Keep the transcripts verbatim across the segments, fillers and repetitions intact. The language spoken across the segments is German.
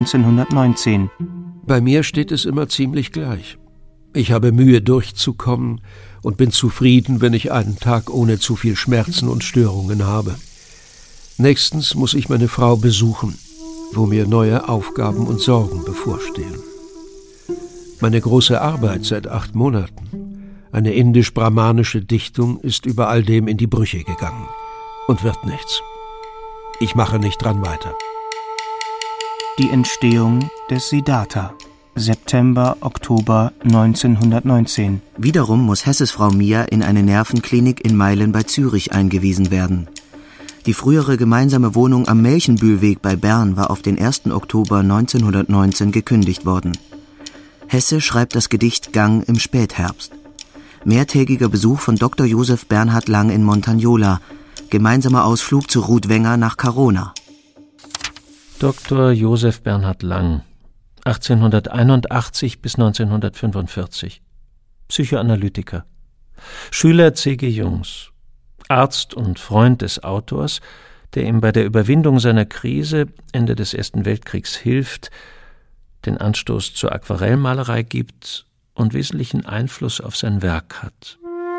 neunzehnhundertneunzehn. Bei mir steht es immer ziemlich gleich. Ich habe Mühe durchzukommen und bin zufrieden, wenn ich einen Tag ohne zu viel Schmerzen und Störungen habe. Nächstens muss ich meine Frau besuchen, wo mir neue Aufgaben und Sorgen bevorstehen. Meine große Arbeit seit acht Monaten, eine indisch-brahmanische Dichtung, ist über all dem in die Brüche gegangen und wird nichts. Ich mache nicht dran weiter. Die Entstehung des Siddhartha. September, Oktober neunzehnhundertneunzehn. Wiederum muss Hesses Frau Mia in eine Nervenklinik in Meilen bei Zürich eingewiesen werden. Die frühere gemeinsame Wohnung am Melchenbühlweg bei Bern war auf den ersten Oktober neunzehnhundertneunzehn gekündigt worden. Hesse schreibt das Gedicht Gang im Spätherbst. Mehrtägiger Besuch von Doktor Josef Bernhard Lang in Montagnola. Gemeinsamer Ausflug zu Ruth Wenger nach Karona. Doktor Josef Bernhard Lang, achtzehnhunderteinundachtzig bis neunzehnhundertfünfundvierzig. Psychoanalytiker. Schüler C G Jungs. Arzt und Freund des Autors, der ihm bei der Überwindung seiner Krise Ende des Ersten Weltkriegs hilft, den Anstoß zur Aquarellmalerei gibt und wesentlichen Einfluss auf sein Werk hat.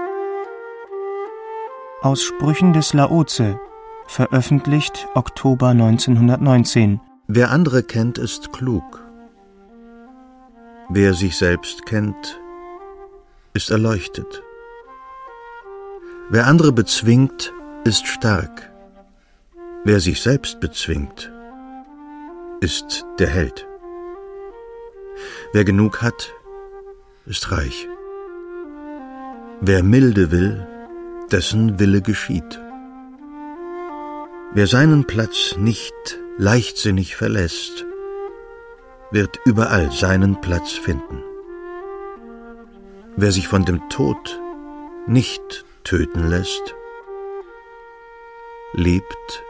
Aus Sprüchen des Laozi, veröffentlicht Oktober neunzehnhundertneunzehn. Wer andere kennt, ist klug. Wer sich selbst kennt, ist erleuchtet. Wer andere bezwingt, ist stark. Wer sich selbst bezwingt, ist der Held. Wer genug hat, ist reich. Wer milde will, dessen Wille geschieht. Wer seinen Platz nicht leichtsinnig verlässt, wird überall seinen Platz finden. Wer sich von dem Tod nicht töten lässt, lebt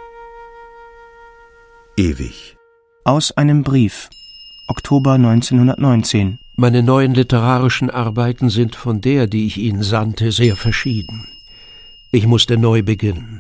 ewig. Aus einem Brief, Oktober neunzehnhundertneunzehn. Meine neuen literarischen Arbeiten sind von der, die ich Ihnen sandte, sehr verschieden. Ich musste neu beginnen.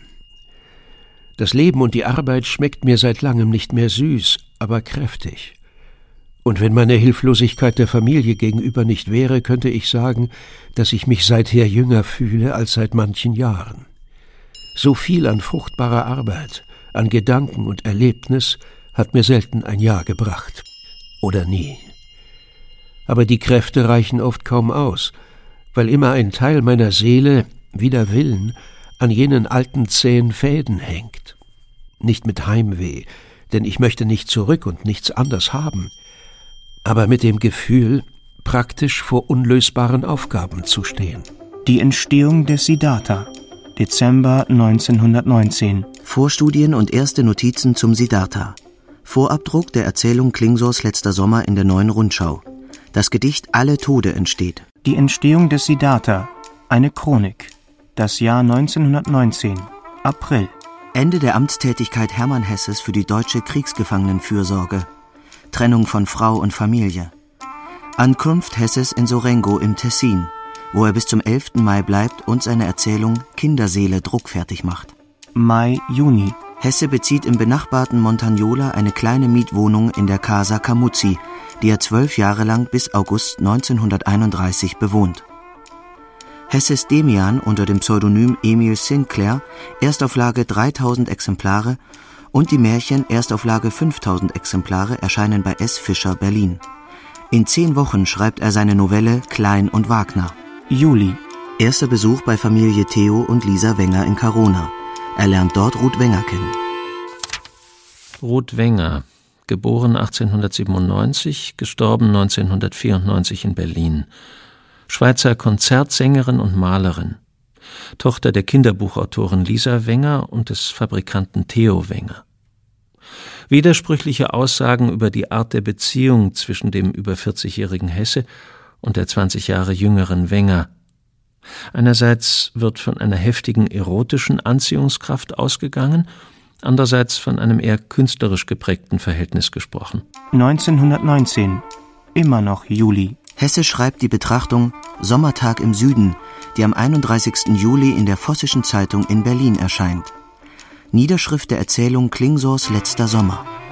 Das Leben und die Arbeit schmeckt mir seit langem nicht mehr süß, aber kräftig. Und wenn meine Hilflosigkeit der Familie gegenüber nicht wäre, könnte ich sagen, dass ich mich seither jünger fühle als seit manchen Jahren. So viel an fruchtbarer Arbeit, an Gedanken und Erlebnis hat mir selten ein Jahr gebracht. Oder nie. Aber die Kräfte reichen oft kaum aus, weil immer ein Teil meiner Seele, wider Willen, an jenen alten zähen Fäden hängt. Nicht mit Heimweh, denn ich möchte nicht zurück und nichts anders haben, aber mit dem Gefühl, praktisch vor unlösbaren Aufgaben zu stehen. Die Entstehung des Siddhartha. Dezember neunzehnhundertneunzehn. Vorstudien und erste Notizen zum Siddhartha. Vorabdruck der Erzählung Klingsors letzter Sommer in der Neuen Rundschau. Das Gedicht Alle Tode entsteht. Die Entstehung des Siddhartha. Eine Chronik. Das Jahr neunzehnhundertneunzehn. April. Ende der Amtstätigkeit Hermann Hesses für die deutsche Kriegsgefangenenfürsorge. Trennung von Frau und Familie. Ankunft Hesses in Sorengo im Tessin, wo er bis zum elften Mai bleibt und seine Erzählung Kinderseele druckfertig macht. Mai, Juni. Hesse bezieht im benachbarten Montagnola eine kleine Mietwohnung in der Casa Camuzzi, die er zwölf Jahre lang bis August neunzehnhunderteinunddreißig bewohnt. Hesses Demian unter dem Pseudonym Emil Sinclair, Erstauflage dreitausend Exemplare, und die Märchen Erstauflage fünftausend Exemplare erscheinen bei S. Fischer, Berlin. In zehn Wochen schreibt er seine Novelle Klein und Wagner. Juli. Erster Besuch bei Familie Theo und Lisa Wenger in Karona. Er lernt dort Ruth Wenger kennen. Ruth Wenger, geboren achtzehnhundertsiebenundneunzig, gestorben neunzehnhundertvierundneunzig in Berlin. Schweizer Konzertsängerin und Malerin. Tochter der Kinderbuchautorin Lisa Wenger und des Fabrikanten Theo Wenger. Widersprüchliche Aussagen über die Art der Beziehung zwischen dem über vierzigjährigen Hesse und der zwanzig Jahre jüngeren Wenger. Einerseits wird von einer heftigen erotischen Anziehungskraft ausgegangen, andererseits von einem eher künstlerisch geprägten Verhältnis gesprochen. neunzehnhundertneunzehn. Immer noch Juli. Hesse schreibt die Betrachtung Sommertag im Süden, die am einunddreißigsten Juli in der Vossischen Zeitung in Berlin erscheint. Niederschrift der Erzählung Klingsors letzter Sommer.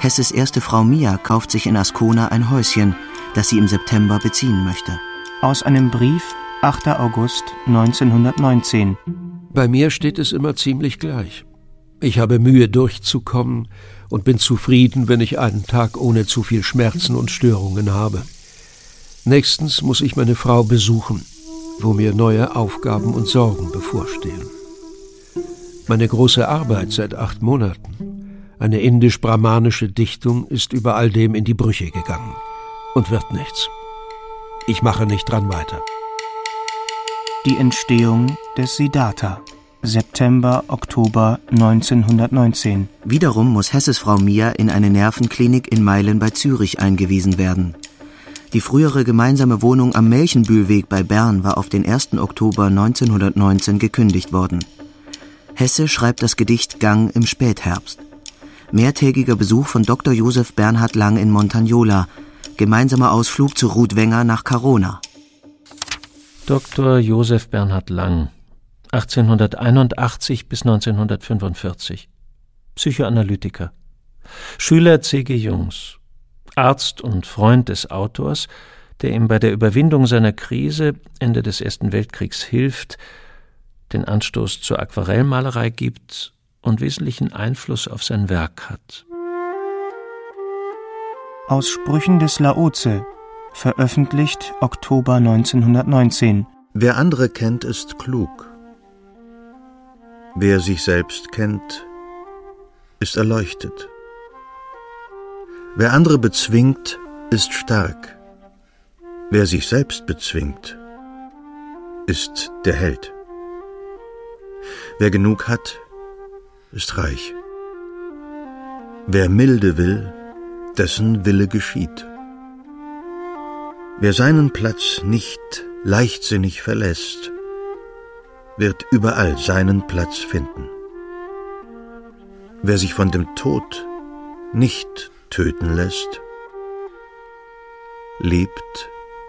Hesses erste Frau Mia kauft sich in Ascona ein Häuschen, das sie im September beziehen möchte. Aus einem Brief, achter August neunzehnhundertneunzehn. Bei mir steht es immer ziemlich gleich. Ich habe Mühe durchzukommen und bin zufrieden, wenn ich einen Tag ohne zu viel Schmerzen und Störungen habe. Nächstens muss ich meine Frau besuchen, wo mir neue Aufgaben und Sorgen bevorstehen. Meine große Arbeit seit acht Monaten, eine indisch-brahmanische Dichtung, ist über all dem in die Brüche gegangen und wird nichts. Ich mache nicht dran weiter. Die Entstehung des Siddhartha. September, Oktober neunzehnhundertneunzehn. Wiederum muss Hesses Frau Mia in eine Nervenklinik in Meilen bei Zürich eingewiesen werden. Die frühere gemeinsame Wohnung am Melchenbühlweg bei Bern war auf den ersten Oktober neunzehnhundertneunzehn gekündigt worden. Hesse schreibt das Gedicht Gang im Spätherbst. Mehrtägiger Besuch von Doktor Joseph Bernhard Lang in Montagnola. Gemeinsamer Ausflug zu Ruth Wenger nach Karona. Doktor Joseph Bernhard Lang, achtzehnhunderteinundachtzig bis neunzehnhundertfünfundvierzig. Psychoanalytiker. Schüler C G Jungs. Arzt und Freund des Autors, der ihm bei der Überwindung seiner Krise Ende des Ersten Weltkriegs hilft, den Anstoß zur Aquarellmalerei gibt und wesentlichen Einfluss auf sein Werk hat. Aus Sprüchen des Laozi, veröffentlicht Oktober neunzehnhundertneunzehn. Wer andere kennt, ist klug. Wer sich selbst kennt, ist erleuchtet. Wer andere bezwingt, ist stark. Wer sich selbst bezwingt, ist der Held. Wer genug hat, ist reich. Wer milde will, dessen Wille geschieht. Wer seinen Platz nicht leichtsinnig verlässt, wird überall seinen Platz finden. Wer sich von dem Tod nicht töten lässt, lebt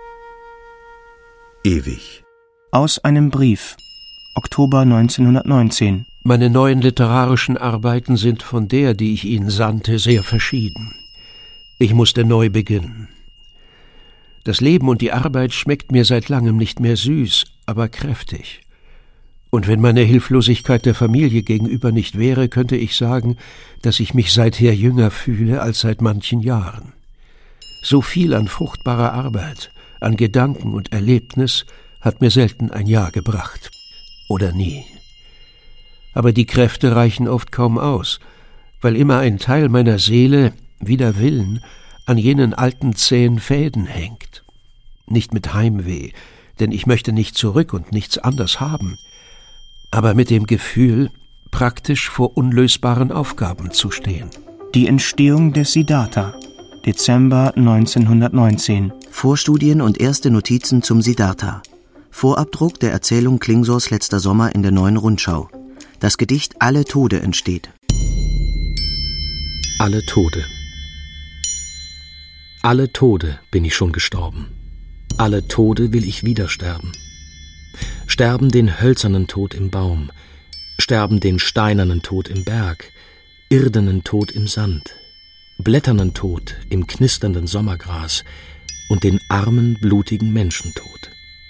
ewig. Aus einem Brief, Oktober neunzehnhundertneunzehn. Meine neuen literarischen Arbeiten sind von der, die ich Ihnen sandte, sehr verschieden. Ich musste neu beginnen. Das Leben und die Arbeit schmeckt mir seit langem nicht mehr süß, aber kräftig. Und wenn meine Hilflosigkeit der Familie gegenüber nicht wäre, könnte ich sagen, dass ich mich seither jünger fühle als seit manchen Jahren. So viel an fruchtbarer Arbeit, an Gedanken und Erlebnis hat mir selten ein Jahr gebracht. Oder nie. Aber die Kräfte reichen oft kaum aus, weil immer ein Teil meiner Seele, wider Willen, an jenen alten zähen Fäden hängt. Nicht mit Heimweh, denn ich möchte nicht zurück und nichts anders haben, aber mit dem Gefühl, praktisch vor unlösbaren Aufgaben zu stehen. Die Entstehung des Siddhartha. Dezember neunzehnhundertneunzehn. Vorstudien und erste Notizen zum Siddhartha. Vorabdruck der Erzählung Klingsors letzter Sommer in der Neuen Rundschau. Das Gedicht Alle Tode entsteht. Alle Tode. Alle Tode bin ich schon gestorben. Alle Tode will ich wieder sterben. Sterben den hölzernen Tod im Baum, sterben den steinernen Tod im Berg, irdenen Tod im Sand, blätternen Tod im knisternden Sommergras und den armen, blutigen Menschentod.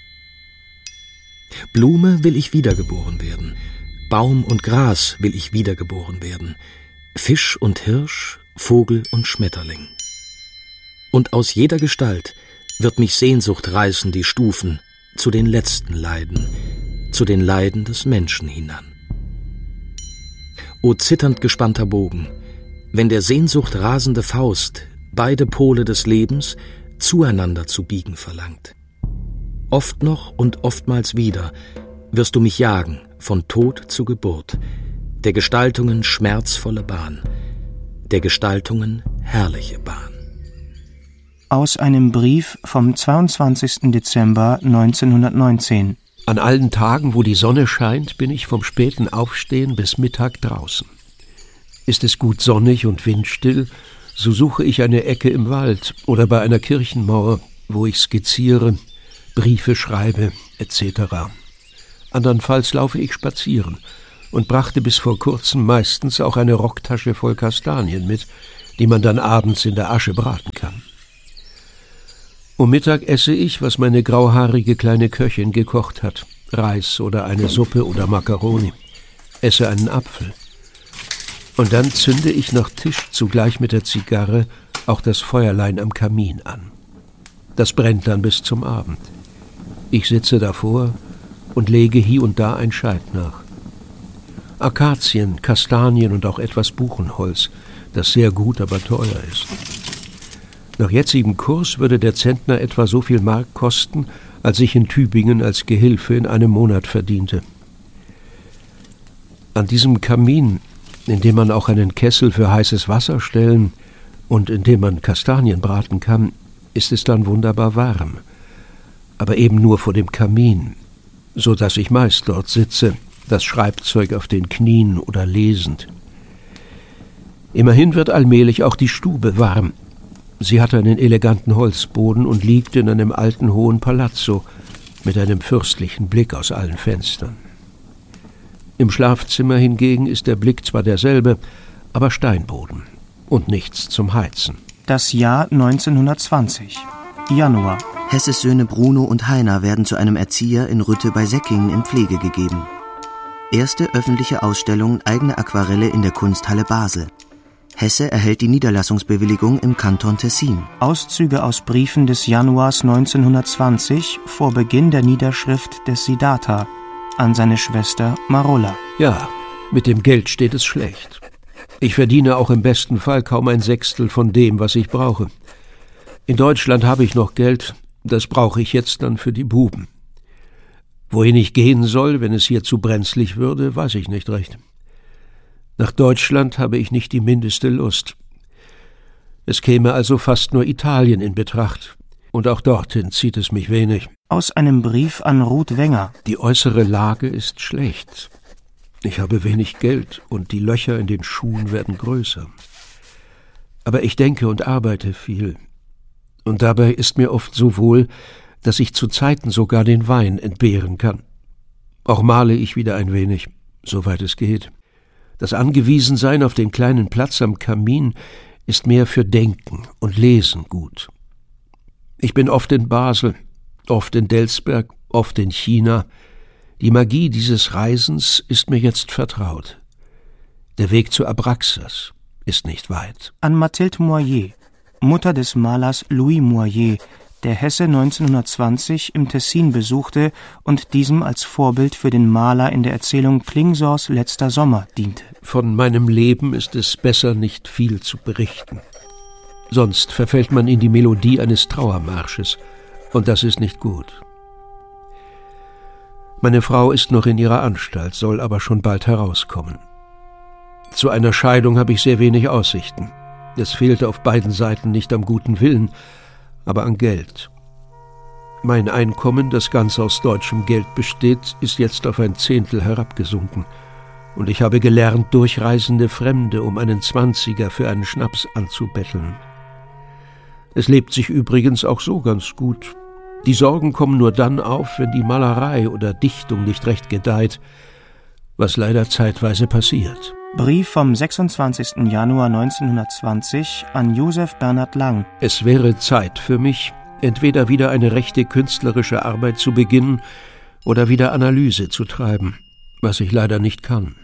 Blume will ich wiedergeboren werden, Baum und Gras will ich wiedergeboren werden, Fisch und Hirsch, Vogel und Schmetterling. Und aus jeder Gestalt wird mich Sehnsucht reißen die Stufen zu den letzten Leiden, zu den Leiden des Menschen hinan. O zitternd gespannter Bogen, wenn der Sehnsucht rasende Faust beide Pole des Lebens zueinander zu biegen verlangt. Oft noch und oftmals wieder wirst du mich jagen von Tod zu Geburt, der Gestaltungen schmerzvolle Bahn, der Gestaltungen herrliche Bahn. Aus einem Brief vom zweiundzwanzigsten Dezember neunzehnhundertneunzehn. An allen Tagen, wo die Sonne scheint, bin ich vom späten Aufstehen bis Mittag draußen. Ist es gut sonnig und windstill, so suche ich eine Ecke im Wald oder bei einer Kirchenmauer, wo ich skizziere, Briefe schreibe, et cetera. Andernfalls laufe ich spazieren und brachte bis vor kurzem meistens auch eine Rocktasche voll Kastanien mit, die man dann abends in der Asche braten kann. Um Mittag esse ich, was meine grauhaarige kleine Köchin gekocht hat. Reis oder eine Suppe oder Makkaroni. Esse einen Apfel. Und dann zünde ich nach Tisch zugleich mit der Zigarre auch das Feuerlein am Kamin an. Das brennt dann bis zum Abend. Ich sitze davor und lege hier und da ein Scheit nach. Akazien, Kastanien und auch etwas Buchenholz, das sehr gut, aber teuer ist. Nach jetzigem Kurs würde der Zentner etwa so viel Mark kosten, als ich in Tübingen als Gehilfe in einem Monat verdiente. An diesem Kamin, in dem man auch einen Kessel für heißes Wasser stellen und in dem man Kastanien braten kann, ist es dann wunderbar warm. Aber eben nur vor dem Kamin, so dass ich meist dort sitze, das Schreibzeug auf den Knien oder lesend. Immerhin wird allmählich auch die Stube warm. Sie hat einen eleganten Holzboden und liegt in einem alten hohen Palazzo mit einem fürstlichen Blick aus allen Fenstern. Im Schlafzimmer hingegen ist der Blick zwar derselbe, aber Steinboden und nichts zum Heizen. Das Jahr neunzehnhundertzwanzig. Januar. Hesses Söhne Bruno und Heiner werden zu einem Erzieher in Rütte bei Säckingen in Pflege gegeben. Erste öffentliche Ausstellung Eigene Aquarelle in der Kunsthalle Basel. Hesse erhält die Niederlassungsbewilligung im Kanton Tessin. Auszüge aus Briefen des Januars neunzehnhundertzwanzig vor Beginn der Niederschrift des Siddhartha an seine Schwester Marola. Ja, mit dem Geld steht es schlecht. Ich verdiene auch im besten Fall kaum ein Sechstel von dem, was ich brauche. In Deutschland habe ich noch Geld, das brauche ich jetzt dann für die Buben. Wohin ich gehen soll, wenn es hier zu brenzlig würde, weiß ich nicht recht. Nach Deutschland habe ich nicht die mindeste Lust. Es käme also fast nur Italien in Betracht, und auch dorthin zieht es mich wenig. Aus einem Brief an Ruth Wenger. Die äußere Lage ist schlecht. Ich habe wenig Geld, und die Löcher in den Schuhen werden größer. Aber ich denke und arbeite viel. Und dabei ist mir oft so wohl, dass ich zu Zeiten sogar den Wein entbehren kann. Auch male ich wieder ein wenig, soweit es geht. Das Angewiesensein auf den kleinen Platz am Kamin ist mehr für Denken und Lesen gut. Ich bin oft in Basel, oft in Delsberg, oft in China. Die Magie dieses Reisens ist mir jetzt vertraut. Der Weg zu Abraxas ist nicht weit. An Mathilde Moyer, Mutter des Malers Louis Moyer, der Hesse neunzehnhundertzwanzig im Tessin besuchte und diesem als Vorbild für den Maler in der Erzählung Klingsors letzter Sommer diente. Von meinem Leben ist es besser, nicht viel zu berichten. Sonst verfällt man in die Melodie eines Trauermarsches, und das ist nicht gut. Meine Frau ist noch in ihrer Anstalt, soll aber schon bald herauskommen. Zu einer Scheidung habe ich sehr wenig Aussichten. Es fehlte auf beiden Seiten nicht am guten Willen, aber an Geld. Mein Einkommen, das ganz aus deutschem Geld besteht, ist jetzt auf ein Zehntel herabgesunken, und ich habe gelernt, durchreisende Fremde um einen Zwanziger für einen Schnaps anzubetteln. Es lebt sich übrigens auch so ganz gut. Die Sorgen kommen nur dann auf, wenn die Malerei oder Dichtung nicht recht gedeiht, was leider zeitweise passiert. Brief vom sechsundzwanzigsten Januar neunzehnhundertzwanzig an Joseph Bernhard Lang. Es wäre Zeit für mich, entweder wieder eine rechte künstlerische Arbeit zu beginnen oder wieder Analyse zu treiben, was ich leider nicht kann.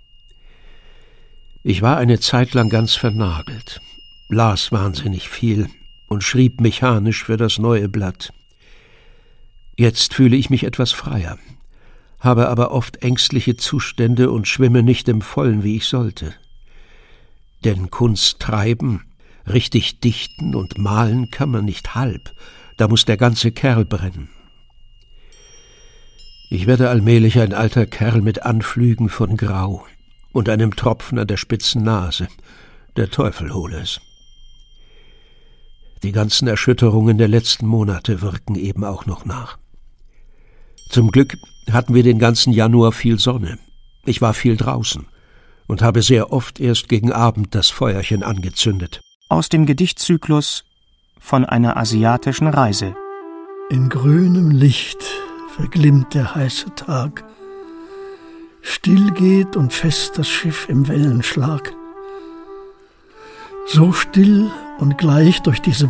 Ich war eine Zeit lang ganz vernagelt, las wahnsinnig viel und schrieb mechanisch für das neue Blatt. Jetzt fühle ich mich etwas freier, habe aber oft ängstliche Zustände und schwimme nicht im Vollen, wie ich sollte. Denn Kunst treiben, richtig dichten und malen kann man nicht halb, da muss der ganze Kerl brennen. Ich werde allmählich ein alter Kerl mit Anflügen von Grau und einem Tropfen an der spitzen Nase. Der Teufel hole es. Die ganzen Erschütterungen der letzten Monate wirken eben auch noch nach. Zum Glück hatten wir den ganzen Januar viel Sonne. Ich war viel draußen und habe sehr oft erst gegen Abend das Feuerchen angezündet. Aus dem Gedichtzyklus von einer asiatischen Reise. In grünem Licht verglimmt der heiße Tag. Still geht und fest das Schiff im Wellenschlag. So still und gleich durch diese